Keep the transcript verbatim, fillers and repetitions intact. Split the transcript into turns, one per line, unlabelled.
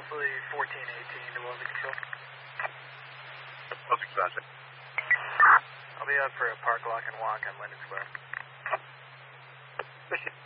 Lee fourteen eighteen to Wellesley Control.
Wellesley Control.
I'll be out for a park lock and walk on Linden Square.
Mission